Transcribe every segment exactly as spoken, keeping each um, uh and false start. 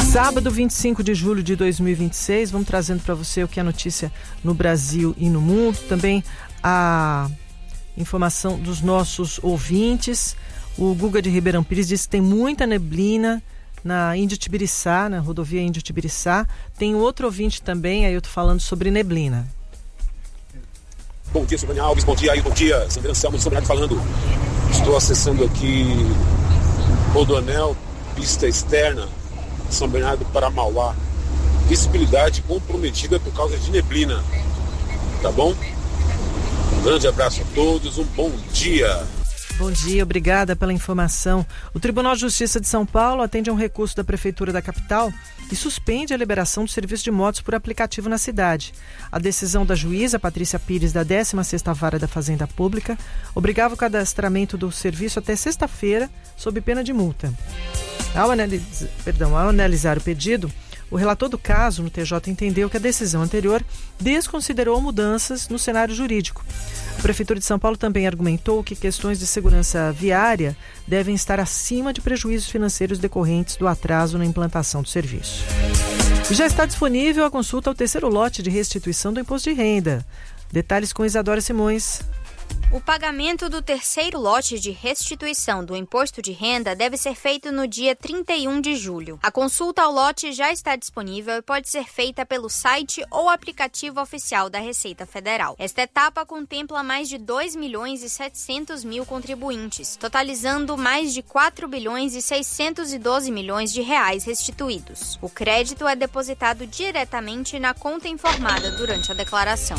Sábado, vinte e cinco de julho de dois mil e vinte e seis, vamos trazendo para você o que é notícia no Brasil e no mundo. Também a informação dos nossos ouvintes. O Guga de Ribeirão Pires disse que tem muita neblina na Índio-Tibiriçá, na rodovia Índio-Tibiriçá. Tem outro ouvinte também, aí eu tô falando sobre neblina. Bom dia, Silvânia Alves, bom dia aí, bom dia, Sandra Anselmo de São Bernardo falando. Estou acessando aqui Rodoanel, pista externa, São Bernardo para Mauá. Visibilidade comprometida por causa de neblina. Tá bom? Um grande abraço a todos, um bom dia. Bom dia, obrigada pela informação. O Tribunal de Justiça de São Paulo atende a um recurso da Prefeitura da capital e suspende a liberação do serviço de motos por aplicativo na cidade. A decisão da juíza Patrícia Pires, da décima sexta Vara da Fazenda Pública, obrigava o cadastramento do serviço até sexta-feira, sob pena de multa. Ao analisar, perdão, ao analisar o pedido, o relator do caso no T J entendeu que a decisão anterior desconsiderou mudanças no cenário jurídico. A Prefeitura de São Paulo também argumentou que questões de segurança viária devem estar acima de prejuízos financeiros decorrentes do atraso na implantação do serviço. E já está disponível a consulta ao terceiro lote de restituição do imposto de renda. Detalhes com Isadora Simões. O pagamento do terceiro lote de restituição do imposto de renda deve ser feito no dia trinta e um de julho. A consulta ao lote já está disponível e pode ser feita pelo site ou aplicativo oficial da Receita Federal. Esta etapa contempla mais de dois milhões e setecentos mil contribuintes, totalizando mais de quatro bilhões e seiscentos e doze milhões de reais restituídos. O crédito é depositado diretamente na conta informada durante a declaração.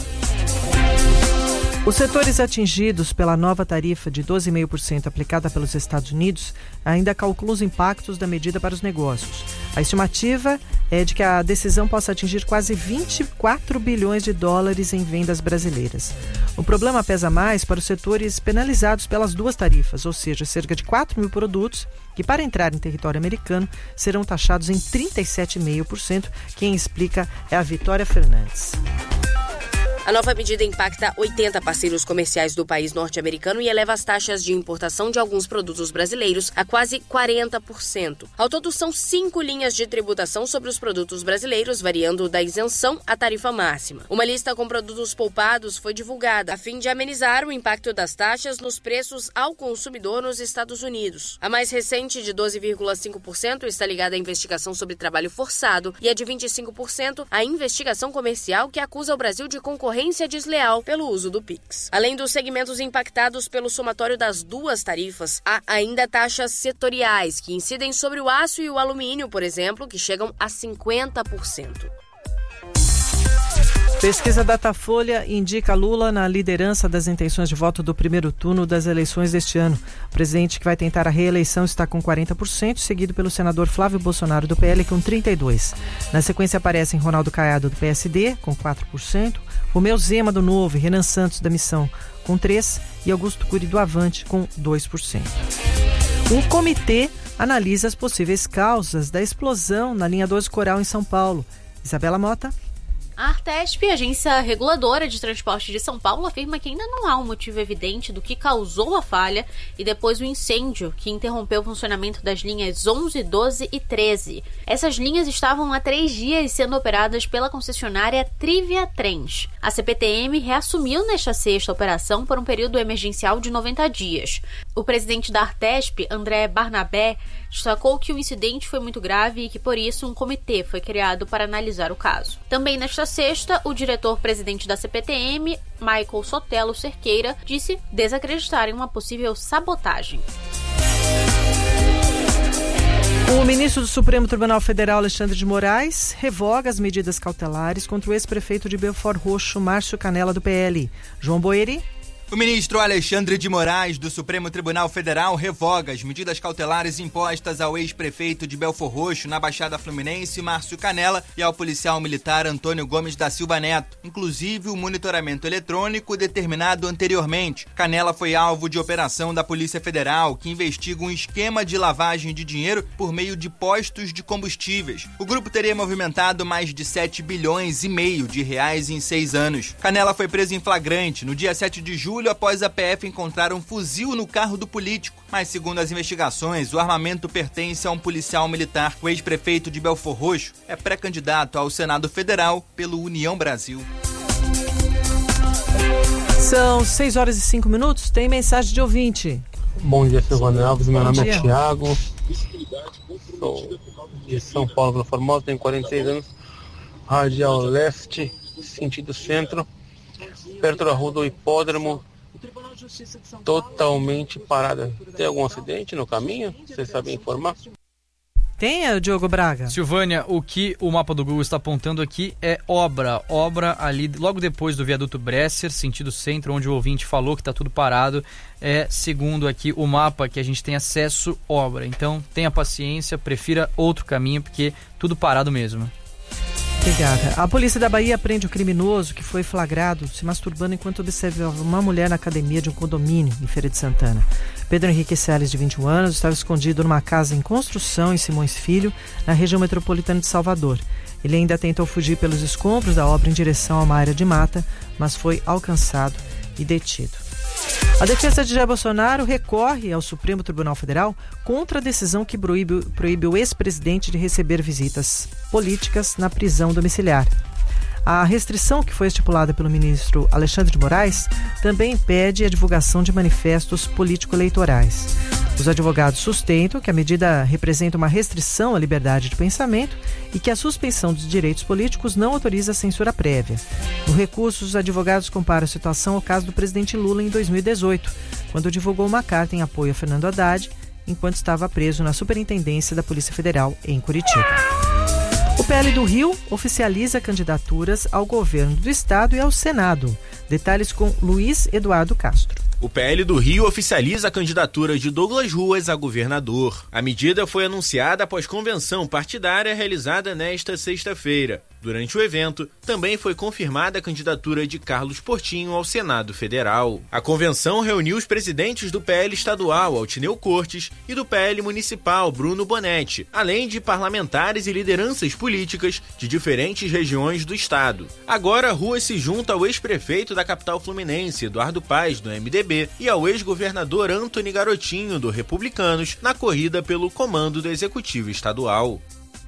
Os setores atingidos pela nova tarifa de doze vírgula cinco por cento aplicada pelos Estados Unidos ainda calculam os impactos da medida para os negócios. A estimativa é de que a decisão possa atingir quase vinte e quatro bilhões de dólares em vendas brasileiras. O problema pesa mais para os setores penalizados pelas duas tarifas, ou seja, cerca de quatro mil produtos que, para entrar em território americano, serão taxados em trinta e sete vírgula cinco por cento. Quem explica é a Vitória Fernandes. A nova medida impacta oitenta parceiros comerciais do país norte-americano e eleva as taxas de importação de alguns produtos brasileiros a quase quarenta por cento. Ao todo, são cinco linhas de tributação sobre os produtos brasileiros, variando da isenção à tarifa máxima. Uma lista com produtos poupados foi divulgada, a fim de amenizar o impacto das taxas nos preços ao consumidor nos Estados Unidos. A mais recente, de doze vírgula cinco por cento, está ligada à investigação sobre trabalho forçado e a de vinte e cinco por cento à investigação comercial que acusa o Brasil de concorrência desleal pelo uso do Pix. Além dos segmentos impactados pelo somatório das duas tarifas, há ainda taxas setoriais que incidem sobre o aço e o alumínio, por exemplo, que chegam a cinquenta por cento. Pesquisa Datafolha indica Lula na liderança das intenções de voto do primeiro turno das eleições deste ano. O presidente que vai tentar a reeleição está com quarenta por cento, seguido pelo senador Flávio Bolsonaro do P L com trinta e dois por cento. Na sequência aparecem Ronaldo Caiado do P S D com quatro por cento, Romeu Zema do Novo e Renan Santos da Missão com três por cento e Augusto Cury do Avante com dois por cento. Um comitê analisa as possíveis causas da explosão na linha doze Coral em São Paulo. Isabela Mota. A Artesp, agência reguladora de transporte de São Paulo, afirma que ainda não há um motivo evidente do que causou a falha e depois o incêndio que interrompeu o funcionamento das linhas onze, doze e treze. Essas linhas estavam há três dias sendo operadas pela concessionária Trivia Trens. A C P T M reassumiu nesta sexta operação por um período emergencial de noventa dias. O presidente da Artesp, André Barnabé, destacou que o incidente foi muito grave e que, por isso, um comitê foi criado para analisar o caso. Também nesta sexta, o diretor-presidente da C P T M, Michael Sotelo Cerqueira, disse desacreditar em uma possível sabotagem. O ministro do Supremo Tribunal Federal, Alexandre de Moraes, revoga as medidas cautelares contra o ex-prefeito de Belford Roxo, Márcio Canella, do P L. João Boeri. O ministro Alexandre de Moraes, do Supremo Tribunal Federal, revoga as medidas cautelares impostas ao ex-prefeito de Belford Roxo, na Baixada Fluminense, Márcio Canella, e ao policial militar Antônio Gomes da Silva Neto, inclusive o monitoramento eletrônico determinado anteriormente. Canella foi alvo de operação da Polícia Federal, que investiga um esquema de lavagem de dinheiro por meio de postos de combustíveis. O grupo teria movimentado mais de sete bilhões e meio de reais em seis anos. Canella foi preso em flagrante no dia sete de julho julho após a P F encontrar um fuzil no carro do político. Mas, segundo as investigações, o armamento pertence a um policial militar. O ex-prefeito de Belfor Roxo é pré-candidato ao Senado Federal pelo União Brasil. São seis horas e cinco minutos. Tem mensagem de ouvinte. Bom dia, Silvana Alves. Meu Bom nome dia. é Thiago. Sou de São Paulo, Vila Formosa, tenho quarenta e seis anos. Radial Leste, sentido centro. Perto da rua do Hipódromo. Totalmente parada. Tem algum acidente no caminho? Vocês sabem informar? Tem, Diogo Braga? Silvânia, o que o mapa do Google está apontando aqui é obra. Obra ali, logo depois do viaduto Bresser, sentido centro, onde o ouvinte falou que está tudo parado. É, segundo aqui o mapa que a gente tem acesso, obra. Então, tenha paciência, prefira outro caminho, porque tudo parado mesmo. Obrigada. A polícia da Bahia prende o criminoso que foi flagrado se masturbando enquanto observava uma mulher na academia de um condomínio em Feira de Santana. Pedro Henrique Salles, de vinte e um anos, estava escondido numa casa em construção em Simões Filho, na região metropolitana de Salvador. Ele ainda tentou fugir pelos escombros da obra em direção a uma área de mata, mas foi alcançado e detido. A defesa de Jair Bolsonaro recorre ao Supremo Tribunal Federal contra a decisão que proíbe, proíbe o ex-presidente de receber visitas políticas na prisão domiciliar. A restrição que foi estipulada pelo ministro Alexandre de Moraes também impede a divulgação de manifestos político-eleitorais. Os advogados sustentam que a medida representa uma restrição à liberdade de pensamento e que a suspensão dos direitos políticos não autoriza a censura prévia. No recurso, os advogados comparam a situação ao caso do presidente Lula em dois mil e dezoito, quando divulgou uma carta em apoio a Fernando Haddad, enquanto estava preso na Superintendência da Polícia Federal em Curitiba. O P L do Rio oficializa candidaturas ao governo do estado e ao Senado. Detalhes com Luiz Eduardo Castro. O P L do Rio oficializa a candidatura de Douglas Ruas a governador. A medida foi anunciada após convenção partidária realizada nesta sexta-feira. Durante o evento, também foi confirmada a candidatura de Carlos Portinho ao Senado Federal. A convenção reuniu os presidentes do P L estadual, Altineu Cortes, e do P L municipal, Bruno Bonetti, além de parlamentares e lideranças políticas de diferentes regiões do estado. Agora, Ruas se junta ao ex-prefeito da capital fluminense, Eduardo Paes, do M D B, e ao ex-governador Antony Garotinho, do Republicanos, na corrida pelo comando do Executivo Estadual.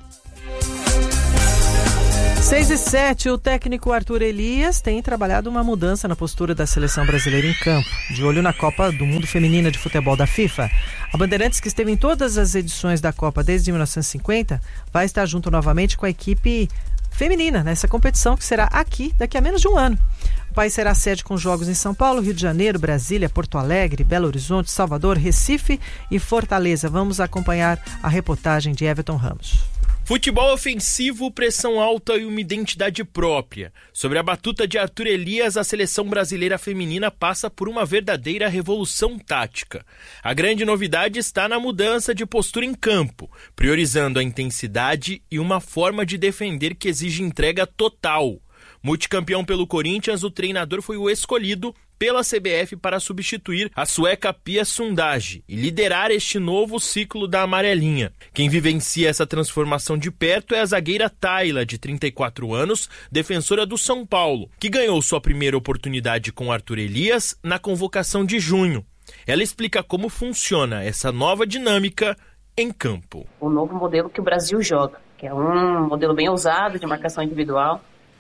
seis e sete, o técnico Arthur Elias tem trabalhado uma mudança na postura da seleção brasileira em campo, de olho na Copa do Mundo Feminina de Futebol da FIFA. A Bandeirantes, que esteve em todas as edições da Copa desde mil novecentos e cinquenta, vai estar junto novamente com a equipe feminina nessa competição que será aqui daqui a menos de um ano. O país será sede com jogos em São Paulo, Rio de Janeiro, Brasília, Porto Alegre, Belo Horizonte, Salvador, Recife e Fortaleza. Vamos acompanhar a reportagem de Everton Ramos. Futebol ofensivo, pressão alta e uma identidade própria. Sobre a batuta de Arthur Elias, a seleção brasileira feminina passa por uma verdadeira revolução tática. A grande novidade está na mudança de postura em campo, priorizando a intensidade e uma forma de defender que exige entrega total. Multicampeão pelo Corinthians, o treinador foi o escolhido pela C B F para substituir a sueca Pia Sundhage e liderar este novo ciclo da amarelinha. Quem vivencia essa transformação de perto é a zagueira Tayla, de trinta e quatro anos, defensora do São Paulo, que ganhou sua primeira oportunidade com Arthur Elias na convocação de junho. Ela explica como funciona essa nova dinâmica em campo. O novo modelo que o Brasil joga, que é um modelo bem ousado de marcação individual.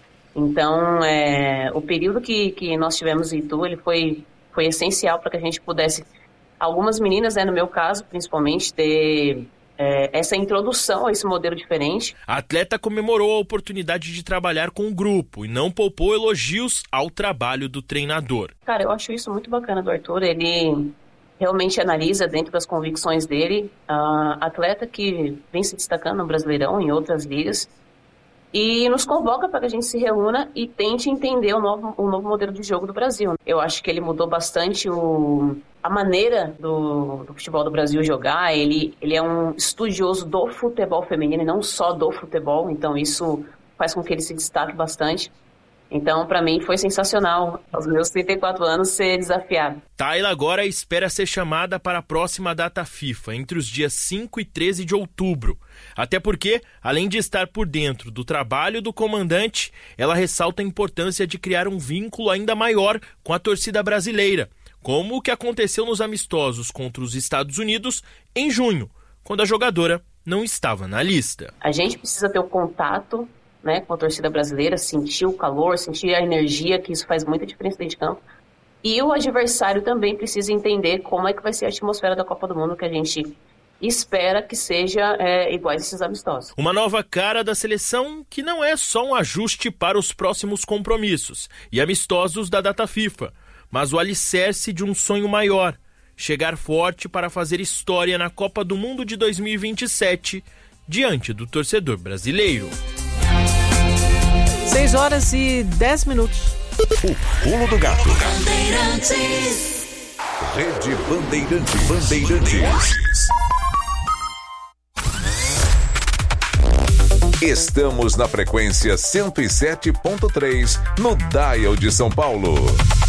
Então, é, o período que, que nós tivemos em Itu, ele foi, foi essencial para que a gente pudesse, algumas meninas, né, no meu caso, principalmente, ter é, essa introdução a esse modelo diferente. A atleta comemorou a oportunidade de trabalhar com o grupo e não poupou elogios ao trabalho do treinador. Cara, eu acho isso muito bacana do Arthur, ele realmente analisa dentro das convicções dele, a atleta que vem se destacando no Brasileirão, em outras ligas, e nos convoca para que a gente se reúna e tente entender o novo, o novo modelo de jogo do Brasil. Eu acho que ele mudou bastante o, a maneira do, do futebol do Brasil jogar. Ele, ele é um estudioso do futebol feminino e não só do futebol, então isso faz com que ele se destaque bastante. Então, para mim, foi sensacional, aos meus trinta e quatro anos, ser desafiado. Tayla agora espera ser chamada para a próxima data FIFA, entre os dias cinco e treze de outubro. Até porque, além de estar por dentro do trabalho do comandante, ela ressalta a importância de criar um vínculo ainda maior com a torcida brasileira, como o que aconteceu nos amistosos contra os Estados Unidos em junho, quando a jogadora não estava na lista. A gente precisa ter o contato, né, com a torcida brasileira, sentir o calor, sentir a energia, que isso faz muita diferença dentro de campo. E o adversário também precisa entender como é que vai ser a atmosfera da Copa do Mundo, que a gente espera que seja é, igual a esses amistosos. Uma nova cara da seleção que não é só um ajuste para os próximos compromissos e amistosos da data FIFA, mas o alicerce de um sonho maior, chegar forte para fazer história na Copa do Mundo de dois mil e vinte e sete, diante do torcedor brasileiro. seis horas e dez minutos. O Pulo do Gato. Rede Bandeirante Bandeirantes. Estamos na frequência cento e sete ponto três no Dial de São Paulo.